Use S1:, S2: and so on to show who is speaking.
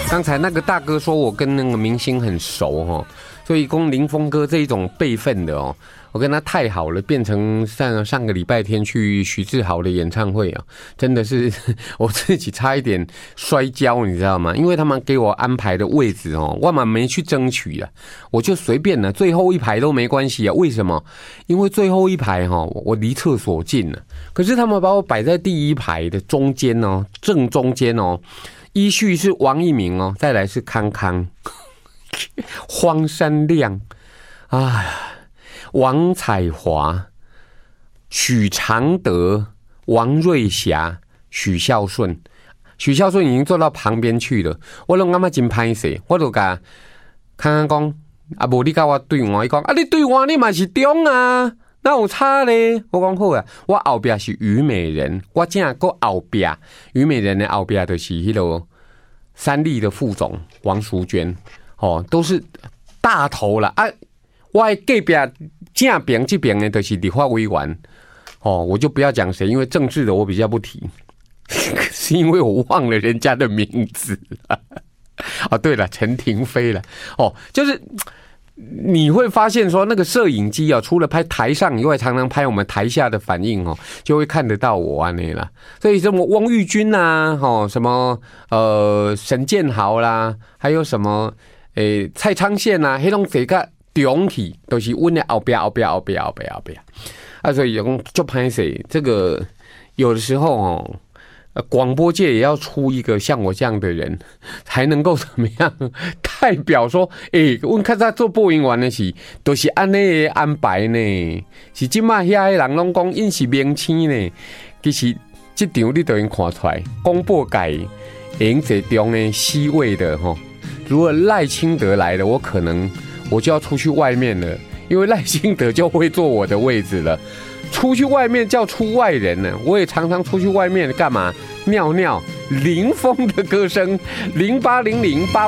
S1: 刚才那个大哥说我跟那个明星很熟哦，所以跟林峰哥这一种辈分的哦，我跟他太好了，变成上个礼拜天去许志豪的演唱会啊，真的是我自己差一点摔跤，你知道吗？因为他们给我安排的位置哦，我们没去争取啊，我就随便了，最后一排都没关系啊。为什么？因为最后一排哈，我离厕所近了，可是他们把我摆在第一排的中间哦，正中间哦。依序是王一鸣哦，再来是康康、荒山亮、王彩华、许常德、王瑞霞、许孝顺。许孝顺已经坐到旁边去了，我都感觉真歹势，我就甲康康讲：啊，无你甲我对换，伊讲啊，你对换你嘛是中啊。那有差咧，我讲好啊，我后边是虞美人，我正个后边虞美人的后边就是迄个三立的副总王淑娟，哦，都是大头啦啊！我的隔壁正边这边呢，就是立法委员，哦，我就不要讲谁，因为政治的我比较不提，是因为我忘了人家的名字了。哦，对了，陈廷飞了，哦，就是。你会发现说那个摄影机啊，除了拍台上以外，常常拍我们台下的反应哦，就会看得到我啊那啦。所以什么翁玉君啦，哦什么沈建豪啦，还有什么蔡昌宪啦，迄种这个中体都是阮的后边啊，所以用就拍谁这个有的时候哦。广播界也要出一个像我这样的人，才能够怎么样代表说，我看他做播音员的是，都是按那个安排呢，是今嘛遐个人拢讲因是明星呢，其实这场你都能看出来，广播界赢这中的 C 位的哈，如果赖清德来了，我就要出去外面了，因为赖清德就会坐我的位置了。出去外面叫出外人呢，我也常常出去外面干嘛？尿尿。林峰的歌声，080088。